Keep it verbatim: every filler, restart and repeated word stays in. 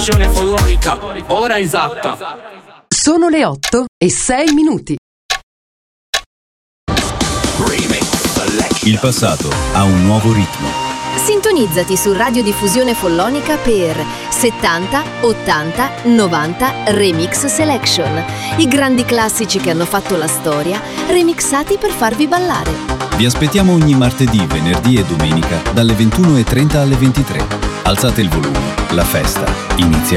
fusione follonica, ora esatta. Sono le otto e sei minuti. Il passato ha un nuovo ritmo. Sintonizzati su Radiodiffusione Follonica per settanta, ottanta, novanta Remix Selection. I grandi classici che hanno fatto la storia, remixati per farvi ballare. Vi aspettiamo ogni martedì, venerdì e domenica dalle ventuno e trenta alle ventitré. Alzate il volume, la festa inizia.